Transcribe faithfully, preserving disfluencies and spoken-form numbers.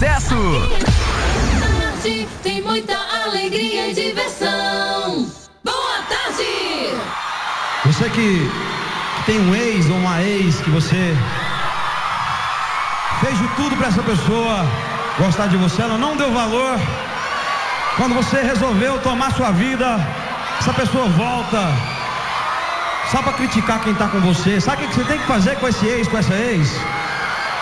sucesso. Tem muita alegria e diversão. Boa tarde. Você que tem um ex ou uma ex que você fez de tudo para essa pessoa gostar de você, ela não deu valor. Quando você resolveu tomar sua vida, essa pessoa volta só para criticar quem tá com você. Sabe o que você tem que fazer com esse ex, com essa ex?